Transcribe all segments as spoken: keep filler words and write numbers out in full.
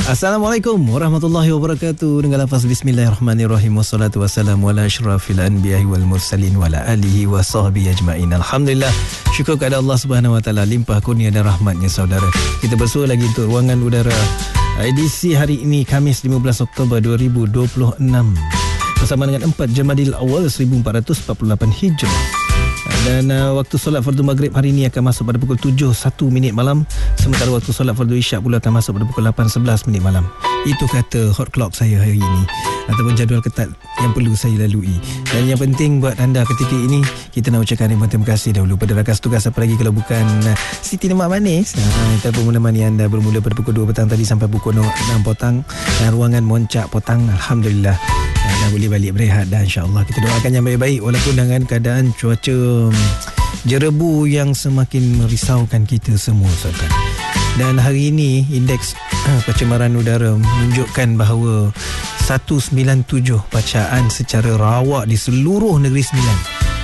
Assalamualaikum warahmatullahi wabarakatuh. Dengan lafaz bismillahirrahmanirrahim. Wassalatu wassalamu ala asyrafil anbiya'i wal mursalin wa ala alihi wa sahbihi ajma'in. Alhamdulillah, syukur kepada Allah Subhanahu wa taala, limpah kurnia dan rahmatnya saudara. Kita bersua lagi untuk ruangan udara edisi hari ini, Khamis lima belas Oktober dua ribu dua puluh enam, bersama dengan empat Jamadil Awal seribu empat ratus empat puluh lapan Hijrah. Dan uh, waktu solat fardu maghrib hari ini akan masuk pada pukul tujuh satu minit malam, sementara waktu solat fardu isyak pula akan masuk pada pukul lapan sebelas minit malam. Itu kata hot clock saya hari ini, ataupun jadual ketat yang perlu saya lalui. Dan yang penting buat anda ketika ini, kita nak ucapkan terima kasih dahulu pada rakan tugas, apa lagi kalau bukan uh, Siti Lemak Manis uh, telah menemani anda bermula pada pukul dua petang tadi sampai pukul enam petang, dan ruangan Moncak Potang. Alhamdulillah, dah boleh balik berehat, dan insyaAllah kita doakan yang baik-baik walaupun dengan keadaan cuaca jerebu yang semakin merisaukan kita semua, saudara. Dan hari ini indeks uh, pencemaran udara menunjukkan bahawa seratus sembilan puluh tujuh bacaan secara rawak di seluruh Negeri Sembilan.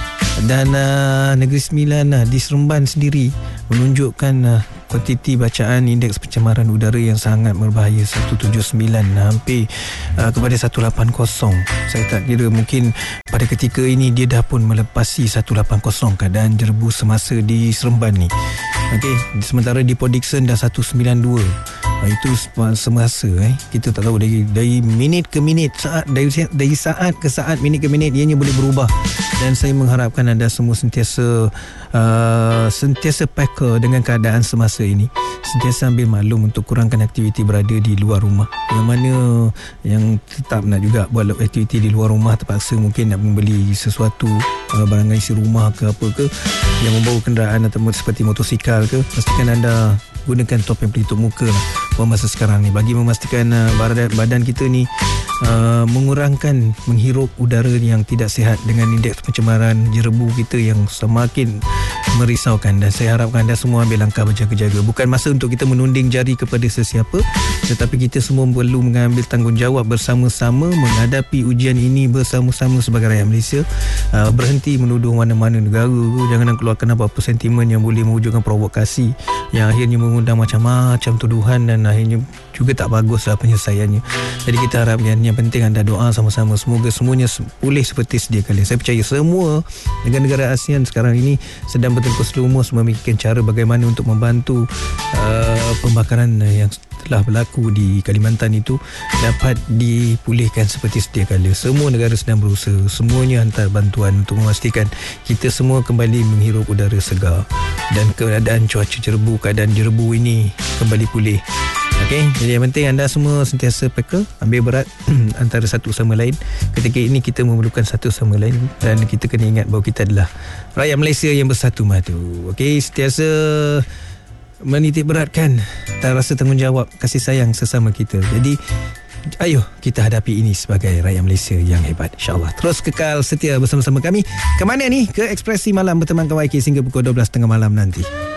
Dan uh, Negeri Sembilan uh, di Seremban sendiri menunjukkan uh, kuantiti bacaan indeks pencemaran udara yang sangat berbahaya, seratus tujuh puluh sembilan, hampir uh, kepada seratus lapan puluh. Saya tak kira, mungkin pada ketika ini dia dah pun melepasi seratus lapan puluh keadaan jerebu semasa di Seremban ni. Okey, sementara di Port Dickson dah seratus sembilan puluh dua. Uh, itu semasa eh kita tak tahu, dari dari minit ke minit, saat dari dari saat ke saat, minit ke minit, ianya boleh berubah. Dan saya mengharapkan anda semua sentiasa uh, sentiasa peka dengan keadaan semasa ini, sentiasa ambil maklum untuk kurangkan aktiviti berada di luar rumah. Yang mana yang tetap nak juga buat aktiviti di luar rumah, terpaksa mungkin nak membeli sesuatu, uh, barangan isi rumah ke apa ke, yang membawa kenderaan atau seperti motosikal ke, pastikan anda gunakan topeng pelitup muka lah pada masa sekarang ni, bagi memastikan uh, badan, badan kita ni uh, mengurangkan menghirup udara yang tidak sihat dengan indeks pencemaran jerebu kita yang semakin merisaukan. Dan saya harapkan anda semua ambil langkah berjaga-jaga. Bukan masa untuk kita menunding jari kepada sesiapa, tetapi kita semua perlu mengambil tanggungjawab bersama-sama menghadapi ujian ini bersama-sama sebagai rakyat Malaysia. Uh, berhenti menuduh mana-mana negara, jangan keluarkan apa-apa sentimen yang boleh mewujudkan provokasi yang akhirnya mengundang macam-macam tuduhan, dan akhirnya juga tak baguslah penyelesaiannya. Jadi kita harap yang, yang penting anda doa sama-sama, semoga semuanya pulih seperti sedia kala. Saya percaya semua negara-negara ASEAN sekarang ini sedang bertengkus lumus memikirkan cara bagaimana untuk membantu uh, pembakaran yang telah berlaku di Kalimantan itu dapat dipulihkan seperti sedia kala. Semua negara sedang berusaha, semuanya hantar bantuan untuk memastikan kita semua kembali menghirup udara segar dan keadaan cuaca jerebu, keadaan jerebu ini kembali pulih. Okey, jadi yang penting anda semua sentiasa peka, ambil berat antara satu sama lain. Ketika ini kita memerlukan satu sama lain, dan kita kena ingat bahawa kita adalah rakyat Malaysia yang bersatu madu. Okey, sentiasa menitik beratkan rasa tanggungjawab, kasih sayang sesama kita. Jadi ayo kita hadapi ini sebagai rakyat Malaysia yang hebat, insyaAllah. Terus kekal setia bersama-sama kami. Ke mana ni? Ke Ekspresi Malam bertemankan Y K sehingga pukul dua belas tiga puluh malam nanti.